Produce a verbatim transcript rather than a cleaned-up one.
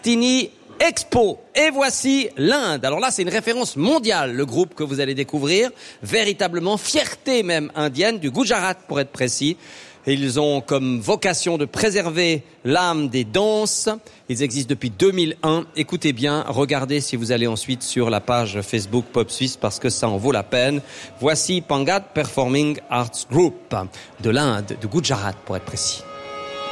Destiny Expo. Et voici l'Inde. Alors là, c'est une référence mondiale, le groupe que vous allez découvrir. Véritablement fierté même indienne, du Gujarat pour être précis. Et ils ont comme vocation de préserver l'âme des danses. Ils existent depuis deux mille un. Écoutez bien, regardez si vous allez ensuite sur la page Facebook Pop Suisse parce que ça en vaut la peine. Voici Pangat Performing Arts Group de l'Inde, du Gujarat pour être précis.